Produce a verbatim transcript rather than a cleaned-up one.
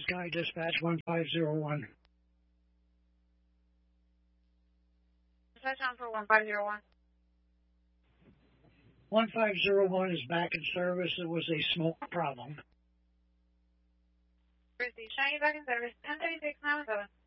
Sky Dispatch one five zero one. Dispatch on for one five zero one. one five zero one is back in service. It was a smoke problem. Receive. Shiny back in service. ten thirty-six, nine one seven.